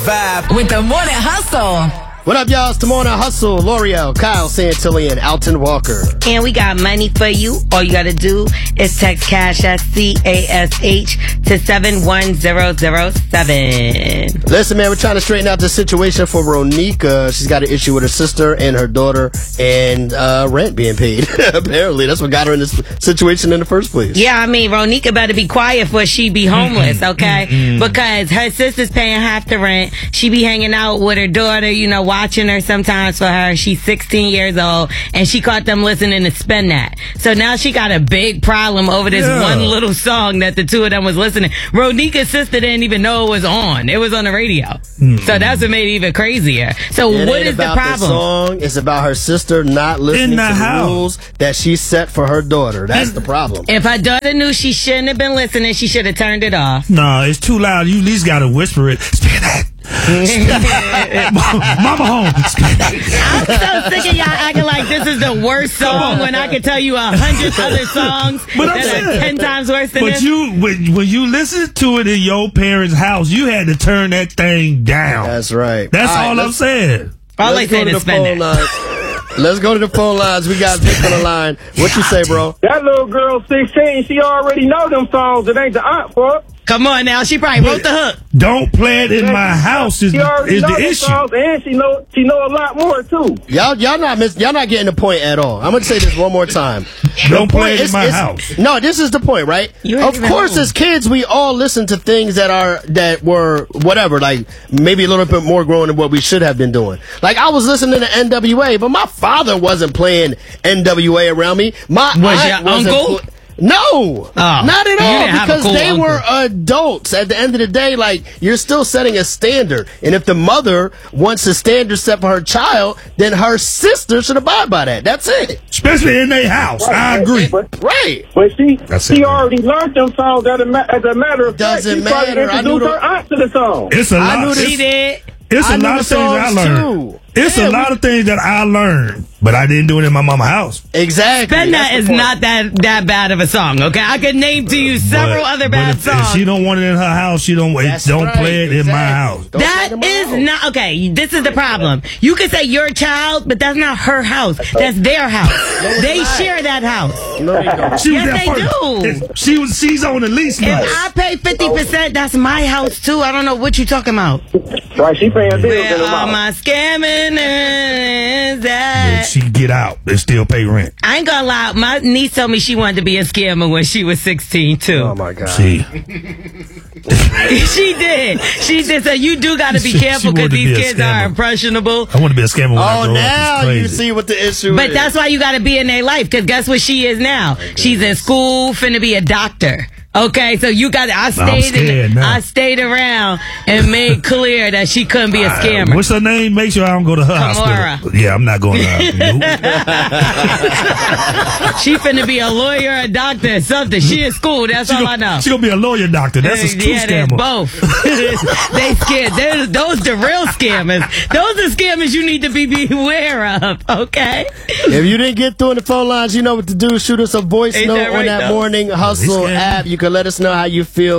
vibe with the Morning Hustle. What up, y'all? It's the Morning Hustle. L'Oreal, Kyle Santilli, and Alton Walker. And we got money for you. All you got to do is text CASH, CASH, to 71007. Listen, man, we're trying to straighten out the situation for Ronika. She's got an issue with her sister and her daughter and rent being paid. Apparently, that's what got her in this situation in the first place. Yeah, I mean, Ronika better be quiet for she be homeless, okay? Because her sister's paying half the rent. She be hanging out with her daughter, you know, watching her sometimes for her. She's 16 years old, and she caught them listening to Spin That. So now she got a big problem over this one little song that the two of them was listening. Ronika's sister didn't even know it was on. It was on the radio. So that's what made it even crazier. So what is the problem? The song. It's about her sister not listening to the rules that she set for her daughter. That's the problem. If her daughter knew she shouldn't have been listening, she should have turned it off. No, it's too loud. You at least got to whisper it. Spin that. Mama home. I'm so sick of y'all acting like this is the worst song when I can tell you 100 other songs that are 10 times worse than this. But when you listen to it in your parents' house, you had to turn that thing down. That's right. That's all I'm saying. All I said is Spin That. Let's go to the phone lines. We got Vic on the line. What you say, bro? That little girl 16, she already know them songs. It ain't the aunt for it. Come on now, she probably wrote the hook. Don't play it in my house is the issue. Songs, and she know a lot more too. Y'all not getting the point at all. I'm gonna say this one more time. Don't play it in my house. No, this is the point, right? Of course, as kids, we all listen to things that were whatever, like maybe a little bit more grown than what we should have been doing. Like I was listening to NWA, but my father wasn't playing NWA around me. Was your uncle? No, not at all, because they were adults. At the end of the day, like, you're still setting a standard. And if the mother wants a standard set for her child, then her sister should abide by that. That's it. Especially in their house. Right, I agree. But she already learned them songs as a matter of fact. Doesn't matter. I knew her aunt to the song. It's a lot. She did. It's a lot of things I learned. It's a lot of things that I learned, but I didn't do it in my mama's house. Exactly. Spin That is not that bad of a song, okay? I could name to you several other bad songs. If she don't want it in her house, she don't play it in my house. That is not, okay, this is the problem. You can say your child, but that's not her house. That's their house. They share that house. No, they don't. Yes, they do. She's on the lease now. If I pay 50%, that's my house too. I don't know what you're talking about. Right, she paying bills in Where the are my scamming is at? She get out. They still pay rent. I ain't gonna lie. My niece told me she wanted to be a scammer when she was 16 too. Oh my God. See. She did. So you do got to be careful because these kids are impressionable. I want to be a scammer when I grow up. Now you see what the issue is. But that's why you got to be in their life, because guess what she is now? She's in school, finna be a doctor. Okay, so you got. I stayed around and made clear that she couldn't be a scammer. What's her name? Make sure I don't go to her hospital. Yeah, I'm not going to her hospital. She finna be a lawyer, a doctor, or something. She in school. That's all I know. She gonna be a lawyer, doctor. That's a true scammer. Both. They scared. Those the real scammers. Those are scammers you need to be beware of. Okay. If you didn't get through in the phone lines, you know what to do. Shoot us a voice note on that Morning Hustle app. You can let us know how you feel.